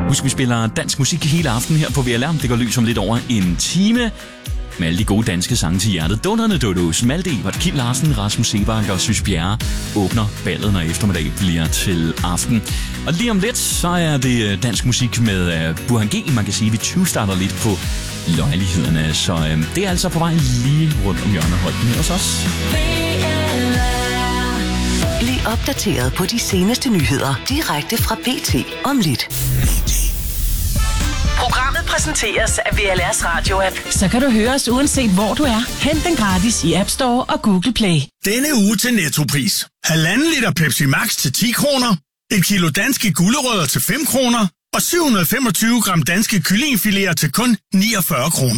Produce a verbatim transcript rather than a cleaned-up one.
Husk, vi spiller dansk musik hele aften her på V L R. Det går løs om lidt over en time. Med alle de gode danske sange til hjertet. Dundrende Dodos, Malte Ebert, Kim Larsen, Rasmus Seebach og Sys Bjerre åbner ballet, når eftermiddag bliver til aften. Og lige om lidt, så er det dansk musik med uh, Burhan G. Man kan sige, at vi tyve-starter lidt på løjlighederne. Så uh, det er altså på vej lige rundt om hjørnet. Hold med hos os. Bliv opdateret på de seneste nyheder direkte fra B T om lidt. Programmet præsenteres af V L R's radio-app. Så kan du høre os uanset hvor du er. Hent den gratis i App Store og Google Play. Denne uge til Nettopris. Halvanden liter Pepsi Max til ti kroner. Et kilo danske gulerødder til fem kroner. Og syv hundrede og femogtyve gram danske kyllingefiléer til kun niogfyrre kroner.